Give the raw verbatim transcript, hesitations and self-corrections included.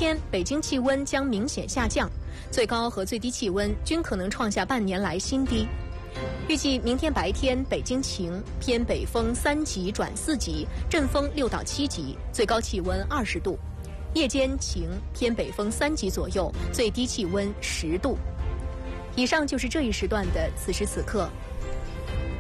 天北京气温将明显下降，最高和最低气温均可能创下半年来新低。预计明天白天北京晴，偏北风三级转四级，阵风六到七级，最高气温二十度；夜间晴，偏北风三级左右，最低气温十度。以上就是这一时段的此时此刻。